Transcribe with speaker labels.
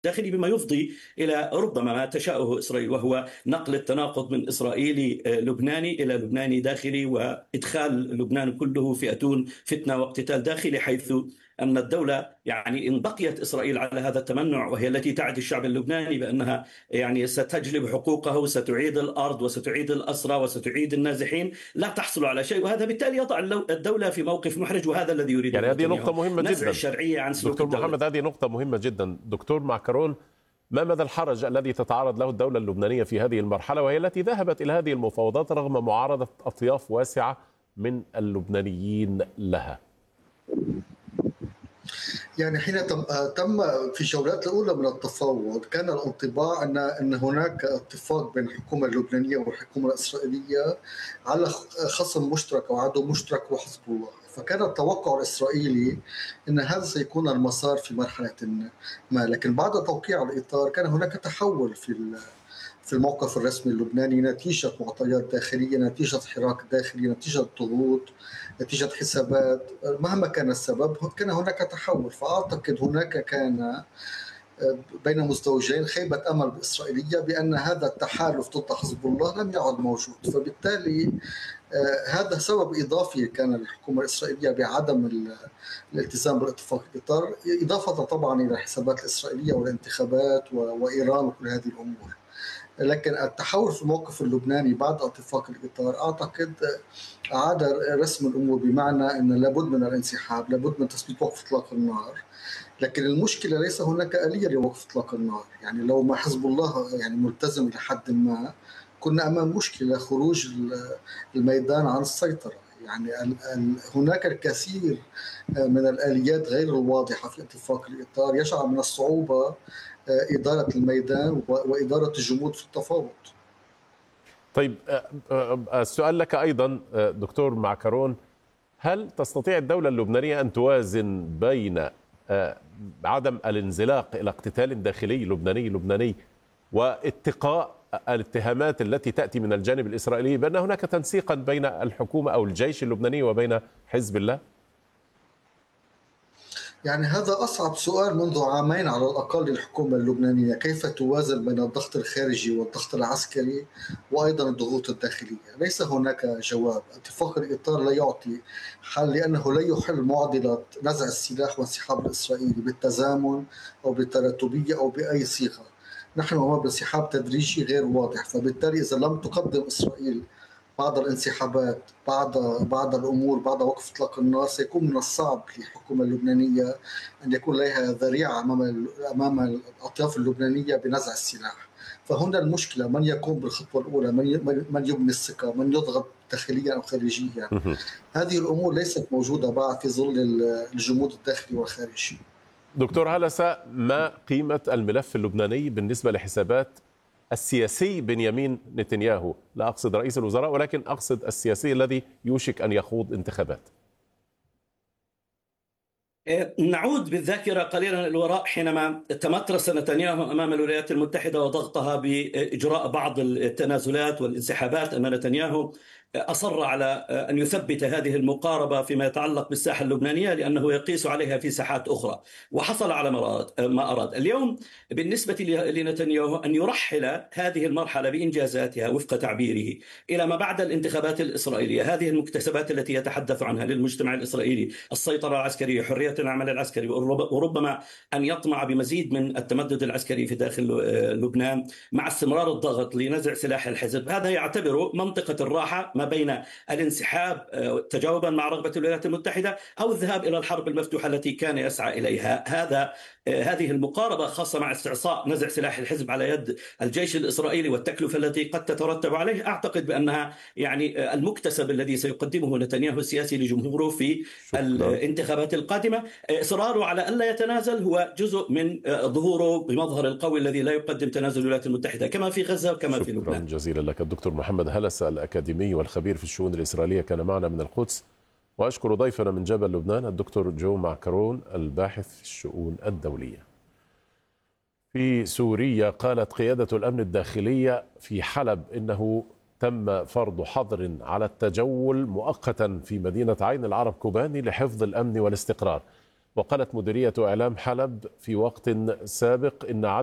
Speaker 1: الداخلي، بما يفضي إلى ربما ما تشاءه إسرائيل، وهو نقل التناقض من إسرائيلي لبناني إلى لبناني داخلي، وإدخال لبنان كله في أتون فتنة واقتتال داخلي، حيث أن الدولة يعني إن بقيت إسرائيل على هذا التمنع، وهي التي تعد الشعب اللبناني بأنها يعني ستجلب حقوقه وستعيد الأرض وستعيد الأسرى وستعيد النازحين، لا تحصل على شيء. وهذا بالتالي يضع الدولة في موقف محرج، وهذا الذي يريده
Speaker 2: يعني هذه نقطة
Speaker 1: نتنياهو،
Speaker 2: مهمة
Speaker 1: نزع
Speaker 2: جدا
Speaker 1: الشرعية عن سلوك
Speaker 2: دكتور
Speaker 1: الدولة.
Speaker 2: محمد، هذه نقطة مهمة جدا. دكتور معكرون، ما مدى الحرج الذي تتعرض له الدولة اللبنانية في هذه المرحلة، وهي التي ذهبت إلى هذه المفاوضات رغم معارضة أطياف واسعة من اللبنانيين لها؟
Speaker 3: يعني حين تم في الجولات الأولى من التفاوض كان الانطباع أن هناك اتفاق بين الحكومة اللبنانية والحكومة الإسرائيلية على خصم مشترك أو عدو مشترك وحزب الله، فكان التوقع الإسرائيلي أن هذا سيكون المسار في مرحلة ما. لكن بعد توقيع الإطار كان هناك تحول في الموقف الرسمي اللبناني نتيجة معطيات داخلية، نتيجة حراك داخلي، نتيجة ضغوط، نتيجة حسابات. مهما كان السبب كان هناك تحول. فأعتقد هناك كان بين مزدوجين خيبة أمل إسرائيلية بأن هذا التحالف ضد حزب الله لم يعد موجود، فبالتالي هذا سبب إضافي كان للحكومة الإسرائيلية بعدم الالتزام بالاتفاق الإطار، إضافة طبعا إلى الحسابات الإسرائيلية والانتخابات وإيران وكل هذه الأمور. لكن التحول في الموقف اللبناني بعد اتفاق الإطار أعتقد أعاد رسم الأمور، بمعنى أن لابد من الانسحاب، لابد من تثبيت وقف إطلاق النار. لكن المشكلة ليس هناك آلية لوقف إطلاق النار. يعني لو ما حزب الله يعني ملتزم لحد ما، كنا أمام مشكلة خروج الميدان عن السيطرة. يعني هناك الكثير من الآليات غير الواضحة في اتفاق الإطار يجعل من الصعوبة إدارة الميدان وإدارة الجمود في التفاوض.
Speaker 2: طيب، السؤال لك أيضا دكتور معكرون، هل تستطيع الدولة اللبنانية أن توازن بين عدم الانزلاق إلى اقتتال داخلي لبناني واتقاء الاتهامات التي تأتي من الجانب الإسرائيلي بأن هناك تنسيقا بين الحكومة أو الجيش اللبناني وبين حزب الله؟
Speaker 3: يعني هذا أصعب سؤال منذ عامين على الأقل للحكومة اللبنانية، كيف توازن بين الضغط الخارجي والضغط العسكري وأيضا الضغوط الداخلية. ليس هناك جواب. اتفاق الإطار لا يعطي حل، لأنه لا يحل معضلة نزع السلاح وانسحاب الإسرائيلي بالتزامن أو بالتراتبية أو بأي صيغة. نحن أمام انسحاب تدريجي غير واضح، فبالتالي إذا لم تقدم إسرائيل بعض الانسحابات، بعض الأمور، بعد وقف إطلاق النار، سيكون من الصعب للحكومة اللبنانية أن يكون لها ذريعة أمام الأطياف اللبنانية بنزع السلاح. فهنا المشكلة، من يقوم بالخطوة الأولى، من يبني الثقة، من يضغط داخليا أو خارجيا. هذه الأمور ليست موجودة بعد في ظل الجمود الداخلي والخارجي.
Speaker 2: دكتور هلسة، ما قيمة الملف اللبناني بالنسبة لحسابات السياسي بنيامين نتنياهو؟ لا أقصد رئيس الوزراء، ولكن أقصد السياسي الذي يوشك أن يخوض انتخابات.
Speaker 1: نعود بالذاكرة قليلا للوراء حينما تمترس نتنياهو أمام الولايات المتحدة وضغطها بإجراء بعض التنازلات والانسحابات. أن نتنياهو أصر على أن يثبت هذه المقاربة فيما يتعلق بالساحة اللبنانية، لأنه يقيس عليها في ساحات أخرى، وحصل على ما أراد. اليوم بالنسبة لنتنياهو أن يرحل هذه المرحلة بإنجازاتها وفق تعبيره إلى ما بعد الانتخابات الإسرائيلية، هذه المكتسبات التي يتحدث عنها للمجتمع الإسرائيلي، السيطرة العسكرية، حرية العمل العسكري، وربما أن يطمع بمزيد من التمدد العسكري في داخل لبنان مع استمرار الضغط لنزع سلاح الحزب. هذا يعتبر منطقة الراحة ما بين الانسحاب تجاوبا مع رغبة الولايات المتحدة أو الذهاب إلى الحرب المفتوحة التي كان يسعى إليها. هذه المقاربة خاصة مع استعصاء نزع سلاح الحزب على يد الجيش الإسرائيلي والتكلفة التي قد تترتب عليه، أعتقد بأنها يعني المكتسب الذي سيقدمه نتنياهو السياسي لجمهوره في الانتخابات القادمة. إصراره على ألا يتنازل هو جزء من ظهوره بمظهر القوي الذي لا يقدم تنازل الولايات المتحدة كما في غزة وكما في لبنان.
Speaker 2: شكرا جزيلا لك الدكتور محمد هلسة، الأكاديمي والخبير في الشؤون الإسرائيلية، كان معنا من القدس. وأشكر ضيفنا من جبل لبنان الدكتور جو معكرون، الباحث في الشؤون الدولية. في سوريا قالت قيادة الأمن الداخلية في حلب إنه تم فرض حظر على التجول مؤقتا في مدينة عين العرب كوباني لحفظ الأمن والاستقرار. وقالت مديرية إعلام حلب في وقت سابق إن